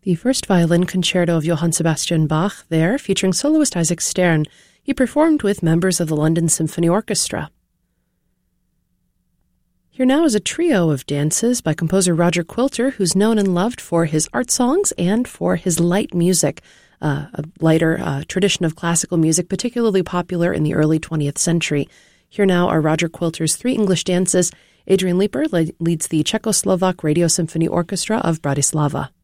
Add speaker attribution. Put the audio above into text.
Speaker 1: The first violin concerto of Johann Sebastian Bach there, featuring soloist Isaac Stern. He performed with members of the London Symphony Orchestra. Here now is a trio of dances by composer Roger Quilter, who's known and loved for his art songs and for his light music, a lighter tradition of classical music, particularly popular in the early 20th century. Here now are Roger Quilter's three English dances. Adrian Leeper leads the Czechoslovak Radio Symphony Orchestra of Bratislava.